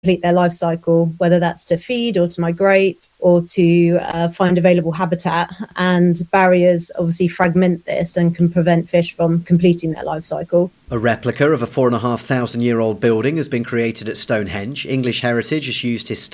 complete their life cycle, whether that's to feed or to migrate or to find available habitat. And barriers obviously fragment this and can prevent fish from completing their life cycle. A replica of a 4,500-year-old building has been created at Stonehenge. English Heritage has used historic